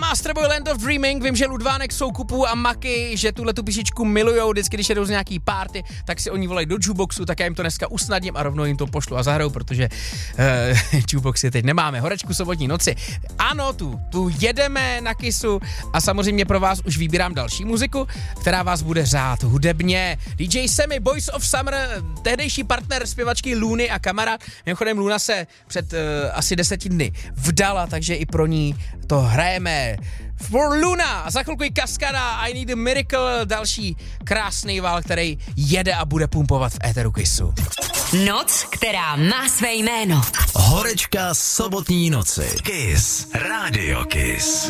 Masterboy Land of Dreaming, vím, že Ludvánek, Soukupu a Maky, že tuhletu písničku milujou, vždycky, když jedou z nějaký party, tak si oni volají do jukeboxu, tak já jim to dneska usnadním a rovnou jim to pošlu a zahraju, protože jukeboxy teď nemáme. Horečku sobotní noci. Ano, tu jedeme na Kissu a samozřejmě pro vás už vybírám další muziku, která vás bude řát hudebně. DJ Sammy, Boys of Summer, tehdejší partner zpěvačky Luny a kamarád. Mimochodem Luna se před asi 10 dny vdala, takže i pro ní to hrajeme. For Luna a za chvilku i Kaskada, I Need a Miracle, další krásný val, který jede a bude pumpovat v éteru Kissu. Noc, která má své jméno. Horečka sobotní noci. Kiss. Radio Kiss.